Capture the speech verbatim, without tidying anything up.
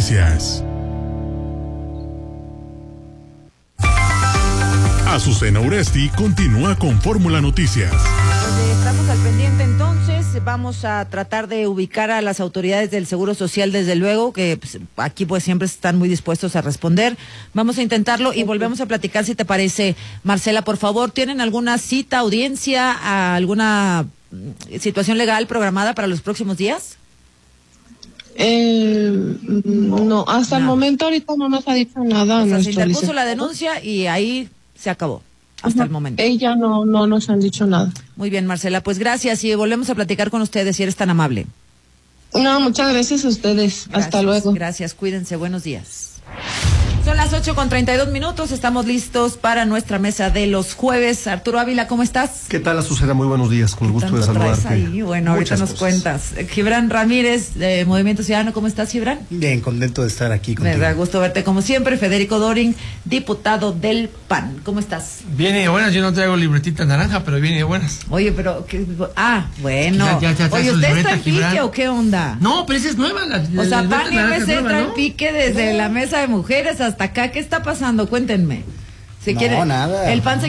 Noticias. Azucena Uresti continúa con Fórmula Noticias. Estamos al pendiente entonces, vamos a tratar de ubicar a las autoridades del Seguro Social, desde luego, que pues, aquí pues siempre están muy dispuestos a responder. Vamos a intentarlo y volvemos a platicar, si te parece. Marcela, por favor, ¿tienen alguna cita, audiencia, alguna situación legal programada para los próximos días? Eh, no, hasta nada. El momento ahorita no nos ha dicho nada. O sea, se interpuso la denuncia y ahí se acabó. Hasta uh-huh. el momento. Ella no, no nos han dicho nada. Muy bien, Marcela, pues gracias y volvemos a platicar con ustedes si eres tan amable. No, muchas gracias a ustedes. Gracias, hasta luego. Gracias, cuídense, buenos días. Son las ocho con treinta y dos minutos, estamos listos para nuestra mesa de los jueves. Arturo Ávila, ¿cómo estás? ¿Qué tal, Azucena? Muy buenos días, con el gusto de saludarte. Ahí? Bueno, ahorita nos cosas. cuentas. Gibran Ramírez, de Movimiento Ciudadano, ¿cómo estás, Gibran? Bien, contento de estar aquí contigo. Me da gusto verte como siempre. Federico Dorin, diputado del P A N, ¿cómo estás? Bien y de buenas, yo no traigo libretita naranja, pero bien y de buenas. Oye, pero, ¿qué? Ah, bueno. Ya, ya, ya, Oye, ¿usted está en pique o qué onda? No, pero esa es nueva. La, la, o sea, la P A N y M C entra ¿no? en pique desde no. la mesa de mujeres hasta acá. ¿Qué está pasando? Cuéntenme. Si no, quiere, nada. El P A N se